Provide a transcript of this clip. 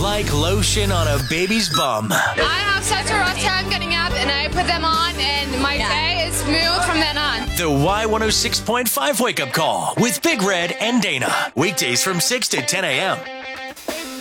Like lotion on a baby's bum. I have such a rough time getting up, and I put them on, and my day is smooth from then on. The Y106.5 Wake Up Call with Big Red and Dana. Weekdays from 6 to 10 a.m.